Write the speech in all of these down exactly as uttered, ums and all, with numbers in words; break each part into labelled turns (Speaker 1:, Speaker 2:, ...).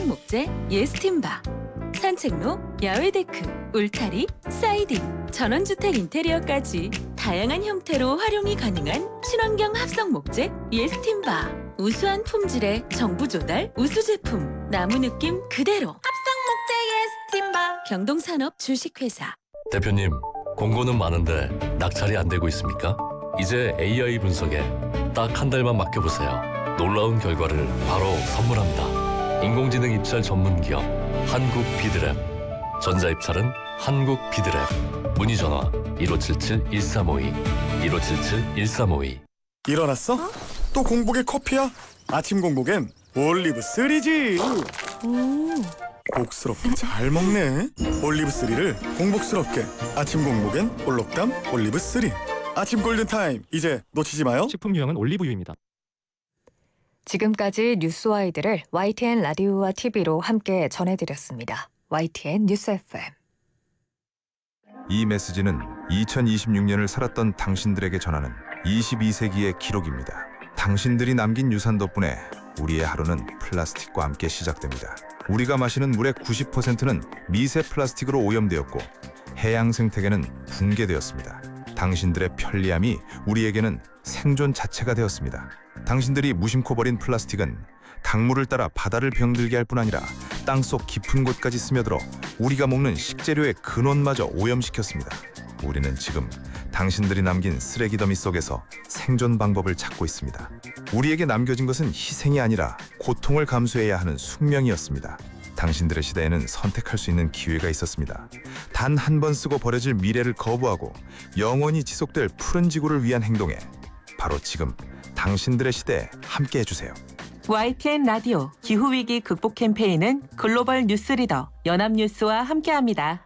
Speaker 1: 함성 목재 예스팀바, 산책로, 야외 데크, 울타리, 사이딩, 전원주택 인테리어까지 다양한 형태로 활용이 가능한 친환경 합성 목재 예스팀바. 우수한 품질의 정부 조달 우수 제품, 나무 느낌 그대로. 합성 목재 예스팀바. 경동산업 주식회사.
Speaker 2: 대표님, 공고는 많은데 낙찰이 안 되고 있습니까? 이제 에이아이 분석에 딱 한 달만 맡겨보세요. 놀라운 결과를 바로 선물합니다. 인공지능 입찰 전문 기업 한국 비드랩. 전자입찰은 한국 비드랩. 문의 전화 일오칠칠 일삼오이 일오칠칠 일삼오이.
Speaker 3: 일어났어? 어? 또 공복에 커피야? 아침 공복엔 올리브 쓰리지.
Speaker 4: 오.
Speaker 3: 복스럽게 잘 먹네. 올리브 쓰리를 공복스럽게. 아침 공복엔 올록담 올리브 쓰리. 아침 골든타임, 이제 놓치지 마요.
Speaker 5: 식품 유형은 올리브유입니다.
Speaker 4: 지금까지 뉴스와이드를 와이티엔 라디오와 티비로 함께 전해드렸습니다. 와이티엔 뉴스 에프엠.
Speaker 6: 이 메시지는 이천이십육 년을 살았던 당신들에게 전하는 이십이 세기의 기록입니다. 당신들이 남긴 유산 덕분에 우리의 하루는 플라스틱과 함께 시작됩니다. 우리가 마시는 물의 구십 퍼센트는 미세 플라스틱으로 오염되었고 해양 생태계는 붕괴되었습니다. 당신들의 편리함이 우리에게는 생존 자체가 되었습니다. 당신들이 무심코 버린 플라스틱은 강물을 따라 바다를 병들게 할 뿐 아니라 땅속 깊은 곳까지 스며들어 우리가 먹는 식재료의 근원마저 오염시켰습니다. 우리는 지금 당신들이 남긴 쓰레기 더미 속에서 생존 방법을 찾고 있습니다. 우리에게 남겨진 것은 희생이 아니라 고통을 감수해야 하는 숙명이었습니다. 당신들의 시대에는 선택할 수 있는 기회가 있었습니다. 단 한 번 쓰고 버려질 미래를 거부하고 영원히 지속될 푸른 지구를 위한 행동에 바로 지금 당신들의 시대에 함께 해주세요.
Speaker 7: 와이티엔 라디오 기후위기 극복 캠페인은 글로벌 뉴스리더 연합뉴스와 함께합니다.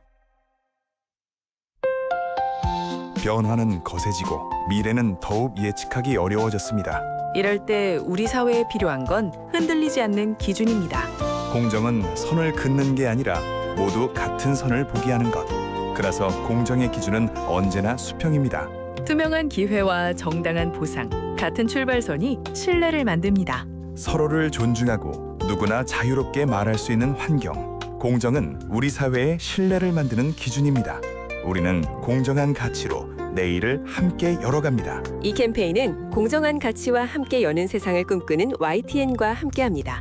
Speaker 3: 변화는 거세지고 미래는 더욱 예측하기 어려워졌습니다.
Speaker 8: 이럴 때 우리 사회에 필요한 건 흔들리지 않는 기준입니다.
Speaker 3: 공정은 선을 긋는 게 아니라 모두 같은 선을 보게 하는 것. 그래서 공정의 기준은 언제나 수평입니다.
Speaker 8: 투명한 기회와 정당한 보상, 같은 출발선이 신뢰를 만듭니다.
Speaker 3: 서로를 존중하고 누구나 자유롭게 말할 수 있는 환경. 공정은 우리 사회의 신뢰를 만드는 기준입니다. 우리는 공정한 가치로 내일을 함께 열어갑니다.
Speaker 9: 이 캠페인은 공정한 가치와 함께 여는 세상을 꿈꾸는 와이티엔과 함께합니다.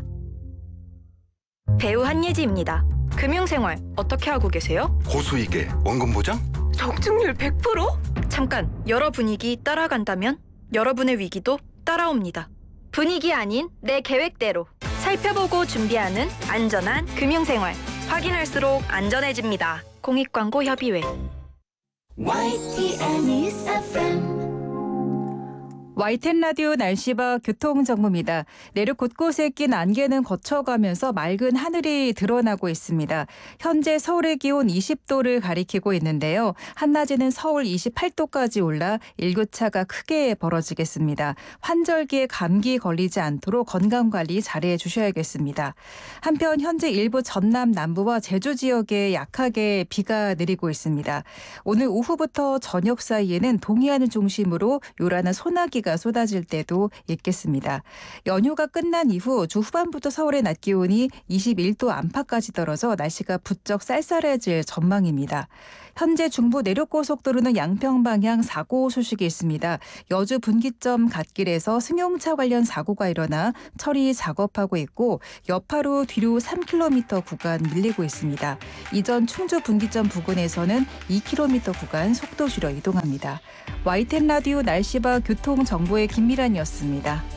Speaker 10: 배우 한예지입니다. 금융생활 어떻게 하고 계세요?
Speaker 11: 고수익에 원금 보장?
Speaker 10: 적중률 백 퍼센트? 잠깐, 여러 분위기 따라간다면 여러분의 위기도 따라옵니다. 분위기 아닌 내 계획대로 살펴보고 준비하는 안전한 금융생활. 확인할수록 안전해집니다. 공익광고협의회.
Speaker 12: 와이티엔 뉴스 에프엠.
Speaker 13: 와이티엔 라디오 날씨와 교통정보입니다. 내륙 곳곳에 낀 안개는 거쳐가면서 맑은 하늘이 드러나고 있습니다. 현재 서울의 기온 이십 도를 가리키고 있는데요. 한낮에는 서울 이십팔 도까지 올라 일교차가 크게 벌어지겠습니다. 환절기에 감기 걸리지 않도록 건강관리 잘해 주셔야겠습니다. 한편 현재 일부 전남 남부와 제주 지역에 약하게 비가 내리고 있습니다. 오늘 오후부터 저녁 사이에는 동해안을 중심으로 요란한 소나기가 쏟아질 때도 있겠습니다. 연휴가 끝난 이후 주 후반부터 서울의 낮 기온이 이십일 도 안팎까지 떨어져 날씨가 부쩍 쌀쌀해질 전망입니다. 현재 중부 내륙고속도로는 양평 방향 사고 소식이 있습니다. 여주 분기점 갓길에서 승용차 관련 사고가 일어나 처리 작업하고 있고 여파로 뒤로 삼 킬로미터 구간 밀리고 있습니다. 이전 충주 분기점 부근에서는 이 킬로미터 구간 속도 줄여 이동합니다. 와이티엔 라디오 날씨와 교통 정보의 김미란이었습니다.